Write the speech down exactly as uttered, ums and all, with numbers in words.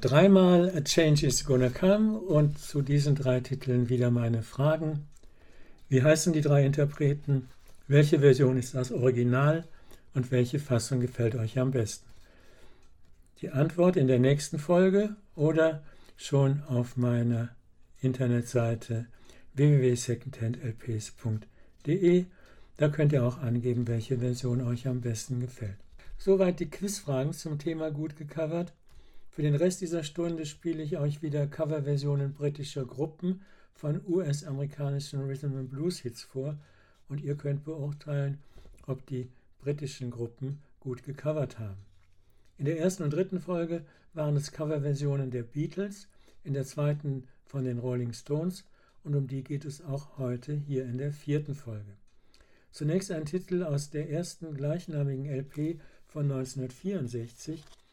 Dreimal A Change is Gonna Come und zu diesen drei Titeln wieder meine Fragen. Wie heißen die drei Interpreten? Welche Version ist das Original und welche Fassung gefällt euch am besten? Die Antwort in der nächsten Folge oder schon auf meiner Internetseite w w w punkt secondhand l p s punkt d e. Da könnt ihr auch angeben, welche Version euch am besten gefällt. Soweit die Quizfragen zum Thema gut gecovert. Für den Rest dieser Stunde spiele ich euch wieder Coverversionen britischer Gruppen von U S-amerikanischen Rhythm and Blues Hits vor und ihr könnt beurteilen, ob die britischen Gruppen gut gecovert haben. In der ersten und dritten Folge waren es Coverversionen der Beatles, in der zweiten von den Rolling Stones und um die geht es auch heute hier in der vierten Folge. Zunächst ein Titel aus der ersten gleichnamigen L P von neunzehnhundertvierundsechzig,